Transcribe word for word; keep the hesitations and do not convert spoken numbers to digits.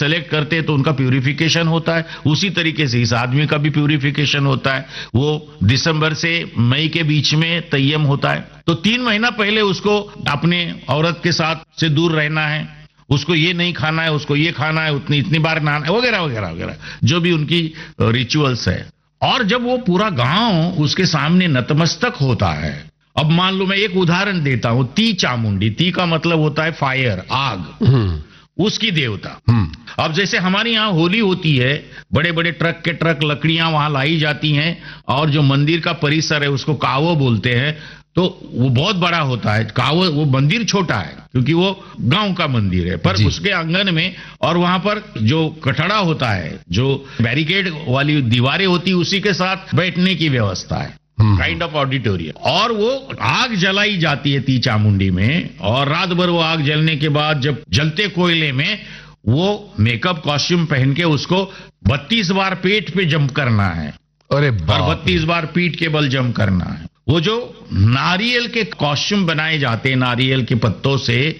Select करते हैं तो उनका प्यूरिफिकेशन होता है, उसी तरीके से इस आदमी का भी प्यूरिफिकेशन होता है। वो दिसंबर से मई के बीच में तय्यम होता है, तो तीन महीना पहले उसको अपने औरत के साथ से दूर रहना है, उसको ये नहीं खाना है, उसको ये खाना है, उतनी इतनी बार नहाना है, वगैरह वगैरह वगैरह, जो भी उनकी रिचुअल्स है। और जब वो पूरा गांव उसके सामने नतमस्तक होता है, अब मान लो मैं एक उदाहरण देता हूं, ती चामुंडी, ती का मतलब होता है फायर, आग, उसकी देवता। अब जैसे हमारे यहाँ होली होती है, बड़े बड़े ट्रक के ट्रक लकड़ियां वहां लाई जाती हैं, और जो मंदिर का परिसर है उसको कावो बोलते हैं, तो वो बहुत बड़ा होता है। कावो, वो मंदिर छोटा है क्योंकि वो गांव का मंदिर है, पर उसके आंगन में और वहां पर जो कटड़ा होता है, जो बैरिकेड वाली दीवारें होती, उसी के साथ बैठने की व्यवस्था है, काइंड ऑफ ऑडिटोरियम। और वो आग जलाई जाती है ती चामुंडी में, और रात भर वो आग जलने के बाद जब जलते कोयले में वो मेकअप कॉस्ट्यूम पहन के उसको बत्तीस बार पेट पे जंप करना है, अरे और बत्तीस बार पीठ के बल जंप करना है। वो जो नारियल के कॉस्ट्यूम बनाए जाते हैं नारियल के पत्तों से,